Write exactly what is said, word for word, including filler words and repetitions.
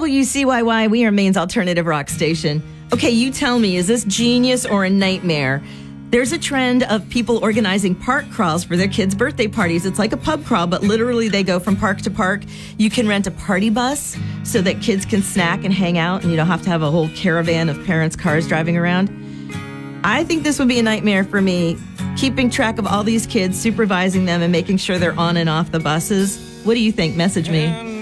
W C Y Y, we are Maine's alternative rock station. Okay, you tell me, is this genius or a nightmare? There's a trend of people organizing park crawls for their kids' birthday parties. It's like a pub crawl, but literally they go from park to park. You can rent a party bus so that kids can snack and hang out, and you don't have to have a whole caravan of parents' cars driving around. I think this would be a nightmare for me, keeping track of all these kids, supervising them, and making sure they're on and off the buses. What do you think? Message me.